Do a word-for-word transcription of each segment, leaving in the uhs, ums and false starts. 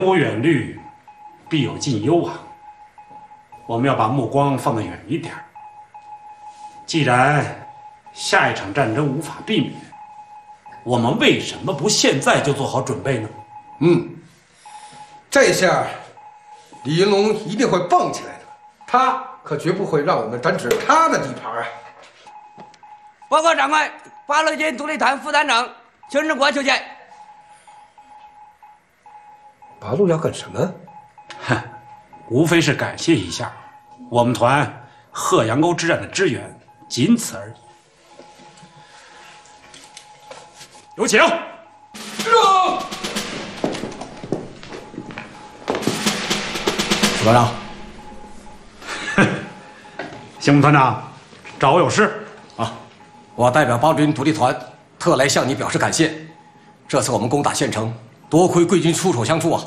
无远虑，必有近忧啊！我们要把目光放得远一点。既然下一场战争无法避免，我们为什么不现在就做好准备呢？ 嗯，这下李云龙一定会蹦起来的，他可绝不会让我们沾指他的地盘啊！ 报告长官，八路军独立团副团长邱振国求见。 八路要干什么？ 哼，无非是感谢一下我们团贺阳沟之战的支援，仅此而已。有请。 是。 副团长。 邢副团长，找我有事啊？我代表八路军独立团特来向你表示感谢。这次我们攻打县城，多亏贵军出手相助啊！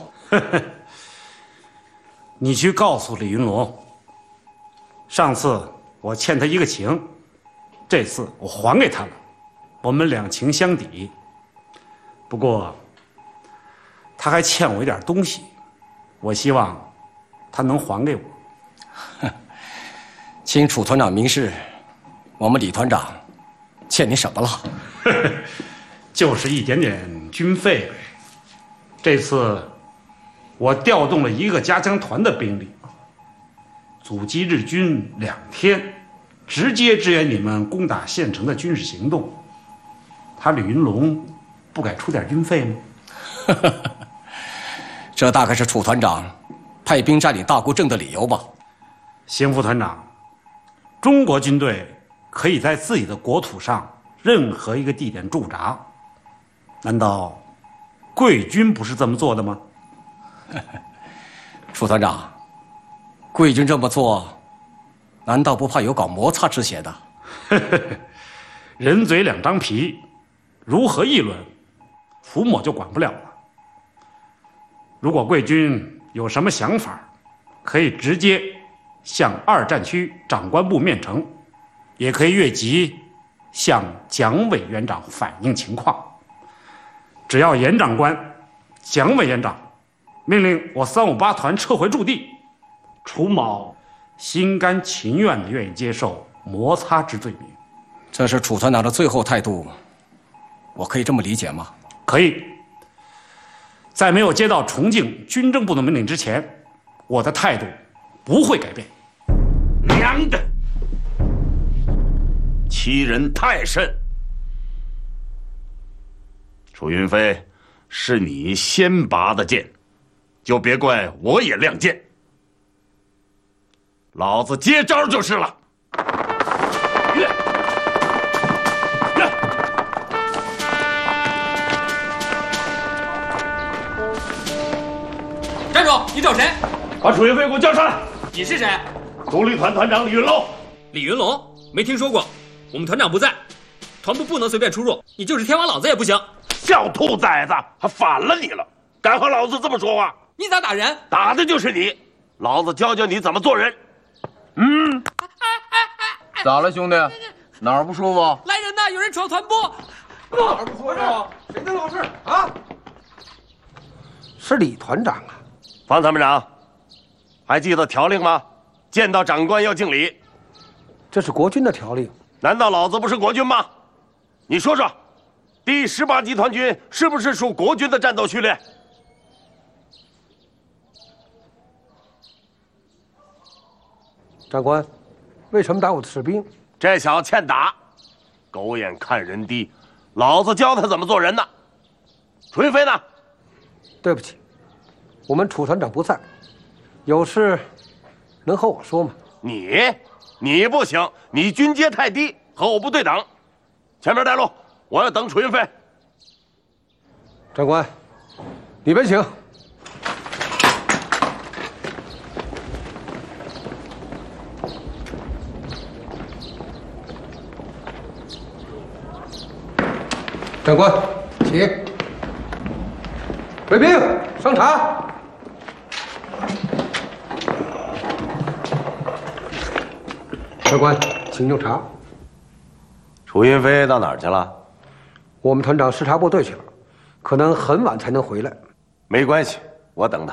你去告诉李云龙，上次我欠他一个情，这次我还给他了，我们两情相抵。不过，他还欠我一点东西，我希望他能还给我。 请楚团长明示，我们李团长欠你什么了？ 就是一点点军费呗。这次我调动了一个加强团的兵力，阻击日军两天，直接支援你们攻打县城的军事行动。他李云龙不该出点军费吗？ 这大概是楚团长派兵占领大沽镇的理由吧？ 邢副团长，中国军队可以在自己的国土上任何一个地点驻扎，难道贵军不是这么做的吗？ 楚团长，贵军这么做，难道不怕有搞摩擦之嫌的？ 人嘴两张皮，如何议论，伏某就管不了了。如果贵军有什么想法，可以直接向二战区长官部面呈，也可以越级向蒋委员长反映情况。只要严长官、蒋委员长命令我三五八团撤回驻地，楚某心甘情愿地愿意接受摩擦之罪名。 这是楚团长的最后态度，我可以这么理解吗？ 可以。在没有接到重庆军政部的命令之前，我的态度不会改变。 娘的，欺人太甚！楚云飞，是你先拔的剑，就别怪我也亮剑。老子接招就是了。 站住！你找谁？ 把楚云飞给我叫上来。 你是谁？ 独立团团长李云龙。 李云龙？没听说过。我们团长不在，团部不能随便出入。你就是天王老子也不行。 小兔崽子，还反了你了！敢和老子这么说话？ 你咋打人？ 打的就是你！老子教教你怎么做人。嗯。 咋了，兄弟？哪儿不舒服？ 来人呐！有人闯团部。 哪儿不舒服？谁的老事啊？是李团长啊。 方参谋长，还记得条令吗？见到长官要敬礼。 这是国军的条令。 难道老子不是国军吗？你说说，第十八集团军是不是属国军的战斗序列？ 长官，为什么打我的士兵？ 这小子欠打，狗眼看人低，老子教他怎么做人呢。楚云飞呢？ 对不起，我们楚团长不在，有事能和我说吗？ 你，你不行，你军阶太低，和我不对等。前面带路，我要等楚云飞。 长官，里边请。长官，请。卫兵上茶。长官，请用茶。 楚云飞到哪儿去了？ 我们团长视察部队去了，可能很晚才能回来。 没关系， 我等他。